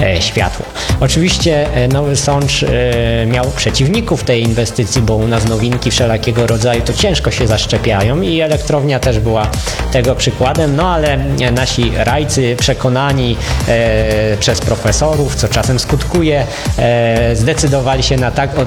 światło. Oczywiście Nowy Sącz miał przeciwników tej inwestycji, bo u nas nowinki wszelakiego rodzaju to ciężko się zaszczepiają i elektrownia też była tego przykładem, no ale nasi rajcy przekonani przez profesorów, co czasem skutkuje, zdecydowali się na tak